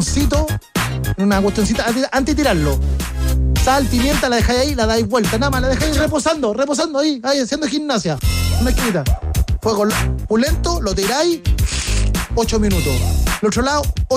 carboncito, en una cuestioncita, antes de tirarlo. Sal, pimienta, la dejáis ahí, la dais vuelta, nada más, la dejáis reposando ahí, haciendo gimnasia. Una esquinita. Fuego pulento, lo tiráis, 8 minutos. El otro lado,